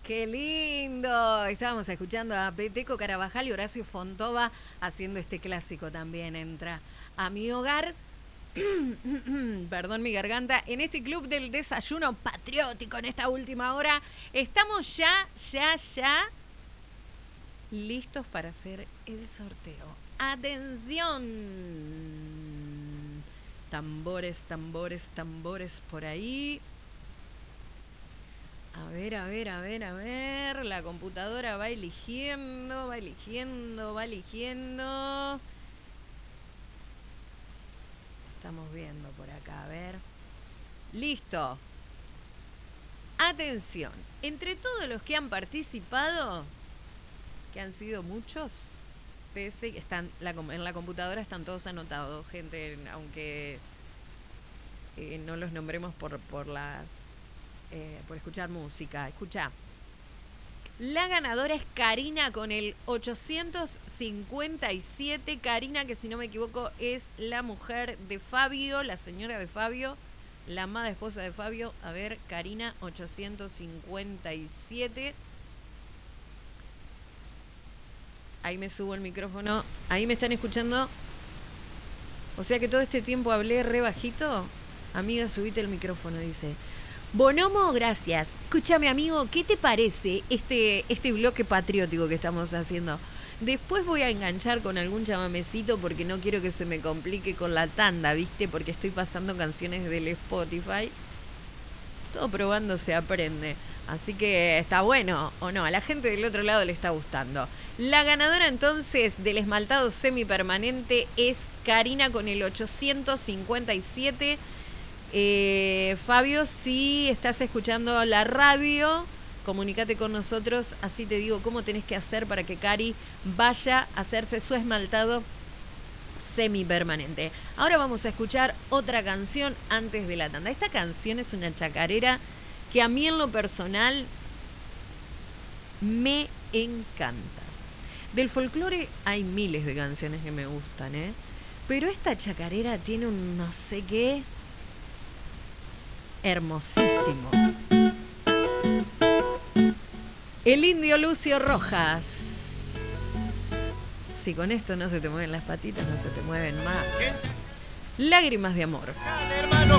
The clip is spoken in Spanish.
qué lindo. Estábamos escuchando a Peteco Carabajal y Horacio Fontova haciendo este clásico también. Entra a mi hogar, perdón mi garganta, en este club del desayuno patriótico en esta última hora. Estamos ya listos para hacer el sorteo. ¡Atención! Tambores, tambores, tambores por ahí. A ver. La computadora va eligiendo. Estamos viendo por acá, a ver. ¡Listo! Atención. Entre todos los que han participado, que han sido muchos, pese que están en la computadora están todos anotados, gente, aunque no los nombremos por escuchar música. Escucha. La ganadora es Karina con el 857. Karina, que si no me equivoco es la mujer de Fabio, la señora de Fabio, la amada esposa de Fabio. A ver, Karina 857. Ahí me subo el micrófono. Ahí me están escuchando. O sea que todo este tiempo hablé re bajito. Amiga, subite el micrófono, dice. Bonomo, gracias. Escúchame, amigo, ¿qué te parece este bloque patriótico que estamos haciendo? Después voy a enganchar con algún chamamecito porque no quiero que se me complique con la tanda, ¿viste? Porque estoy pasando canciones del Spotify. Todo probando se aprende. Así que está bueno o no. A la gente del otro lado le está gustando. La ganadora entonces del esmaltado semipermanente es Karina con el 857. Fabio, si estás escuchando la radio, comunícate con nosotros, así te digo cómo tenés que hacer para que Cari vaya a hacerse su esmaltado semipermanente. Ahora vamos a escuchar otra canción antes de la tanda. Esta canción es una chacarera que a mí en lo personal me encanta. Del folclore hay miles de canciones que me gustan, pero esta chacarera tiene un no sé qué hermosísimo. El Indio Lucio Rojas. Si con esto no se te mueven las patitas, no se te mueven más. Lágrimas de amor. Hermano,